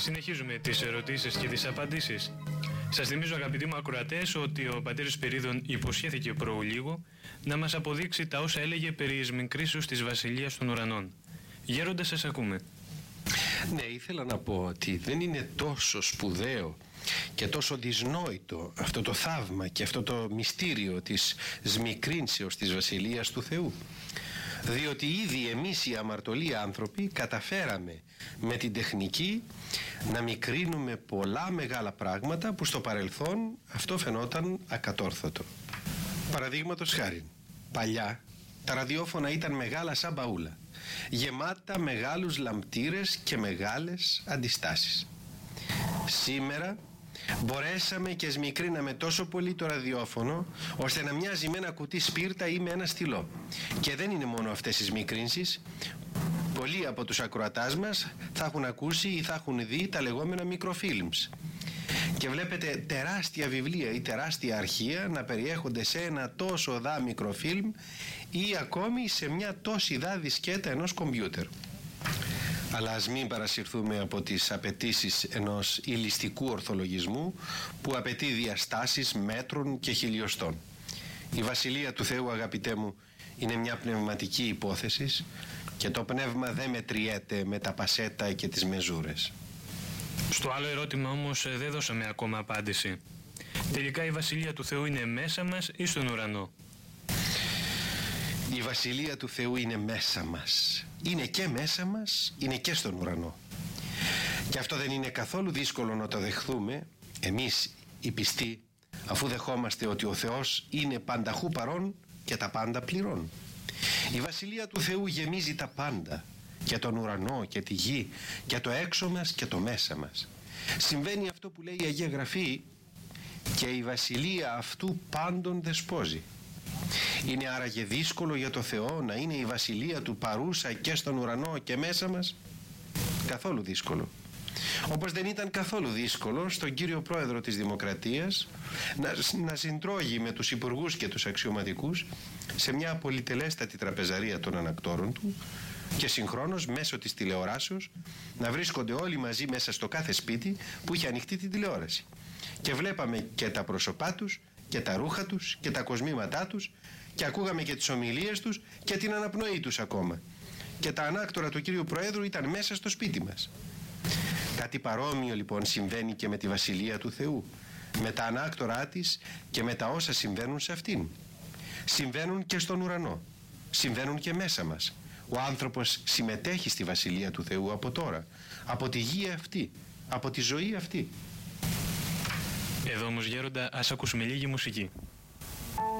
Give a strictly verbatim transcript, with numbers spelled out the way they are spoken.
Συνεχίζουμε τις ερωτήσεις και τις απαντήσεις. Σας θυμίζω, αγαπητοί μου ακροατές, ότι ο πατέρας Σπυρίδων υποσχέθηκε προ λίγο να μας αποδείξει τα όσα έλεγε περί εις μικρήσεως της Βασιλείας των Ουρανών. Γέροντα, σας ακούμε. Ναι, ήθελα να πω ότι δεν είναι τόσο σπουδαίο και τόσο δυσνόητο αυτό το θαύμα και αυτό το μυστήριο της σμικρύνσεως της Βασιλείας του Θεού, διότι ήδη εμείς οι αμαρτωλοί άνθρωποι καταφέραμε με την τεχνική να μικρύνουμε πολλά μεγάλα πράγματα που στο παρελθόν αυτό φαινόταν ακατόρθωτο. Παραδείγματος χάριν, παλιά τα ραδιόφωνα ήταν μεγάλα σαν μπαούλα, γεμάτα μεγάλους λαμπτήρες και μεγάλες αντιστάσεις. Σήμερα μπορέσαμε και σμικρύναμε τόσο πολύ το ραδιόφωνο ώστε να μοιάζει με ένα κουτί σπίρτα ή με ένα στυλό. Και δεν είναι μόνο αυτές οι σμικρύνσεις. Πολλοί από τους ακροατάς μας θα έχουν ακούσει ή θα έχουν δει τα λεγόμενα μικροφίλμς. Και βλέπετε τεράστια βιβλία ή τεράστια αρχεία να περιέχονται σε ένα τόσο δά μικροφίλμ ή ακόμη σε μια τόση δά δισκέτα ενός κομπιούτερ. Αλλά ας μην παρασυρθούμε από τις απαιτήσεις ενός ηλιστικού ορθολογισμού που απαιτεί διαστάσεις μέτρων και χιλιοστών. Η Βασιλεία του Θεού, αγαπητέ μου, είναι μια πνευματική υπόθεση και το πνεύμα δεν μετριέται με τα πασέτα και τις μεζούρες. Στο άλλο ερώτημα όμως δεν δώσαμε ακόμα απάντηση. Τελικά η Βασιλεία του Θεού είναι μέσα μας ή στον ουρανό? Η Βασιλεία του Θεού είναι μέσα μας. Είναι και μέσα μας, είναι και στον ουρανό. Και αυτό δεν είναι καθόλου δύσκολο να το δεχθούμε εμείς οι πιστοί, αφού δεχόμαστε ότι ο Θεός είναι πανταχού παρών και τα πάντα πληρών. Η Βασιλεία του Θεού γεμίζει τα πάντα, και τον ουρανό και τη γη και το έξω μας και το μέσα μας. Συμβαίνει αυτό που λέει η Αγία Γραφή, και η Βασιλεία αυτού πάντων δεσπόζει. Είναι άραγε δύσκολο για το Θεό να είναι η Βασιλεία του παρούσα και στον ουρανό και μέσα μας? Καθόλου δύσκολο. Όπως δεν ήταν καθόλου δύσκολο στον κύριο Πρόεδρο της Δημοκρατίας να, να συντρώγει με τους υπουργούς και τους αξιωματικούς σε μια πολυτελέστατη τραπεζαρία των ανακτόρων του και συγχρόνως μέσω της τηλεοράσεως να βρίσκονται όλοι μαζί μέσα στο κάθε σπίτι που είχε ανοιχτή την τηλεόραση. Και βλέπαμε και τα πρόσωπά τους και τα ρούχα τους και τα κοσμήματά τους και ακούγαμε και τις ομιλίες τους και την αναπνοή τους ακόμα. Και τα ανάκτορα του κύριου Προέδρου ήταν μέσα στο σπίτι μας. Κάτι παρόμοιο λοιπόν συμβαίνει και με τη Βασιλεία του Θεού, με τα ανάκτορά της και με τα όσα συμβαίνουν σε αυτήν. Συμβαίνουν και στον ουρανό, συμβαίνουν και μέσα μας. Ο άνθρωπος συμμετέχει στη Βασιλεία του Θεού από τώρα, από τη γη αυτή, από τη ζωή αυτή. Εδώ όμως, Γέροντα, ας ακούσουμε λίγη μουσική.